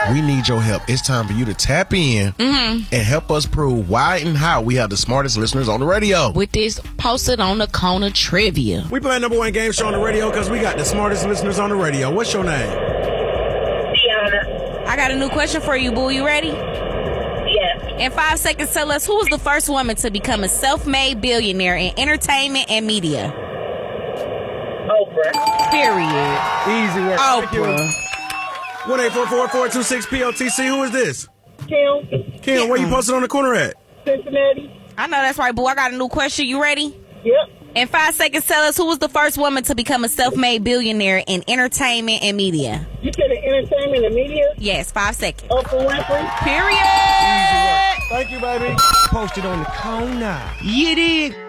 We need your help. It's time for you to tap in and help us prove why and how we have the smartest listeners on the radio. With this posted on the corner trivia. We play number one game show on the radio because we got the smartest listeners on the radio. What's your name? Tiana. I got a new question for you, boo. You ready? Yes. In 5 seconds, tell us who was the first woman to become a self-made billionaire in entertainment and media. Oprah. Period. Easy work. Oprah. 1-844-426-POTC. Who is this? Kim. Where you posted on the corner at? Cincinnati. I know that's right, boo. I got a new question. You ready? Yep. In 5 seconds, tell us who was the first woman to become a self-made billionaire in entertainment and media. You said in entertainment and media? Yes, 5 seconds. Oprah Winfrey. Period. Thank you, baby. Posted on the corner. You did.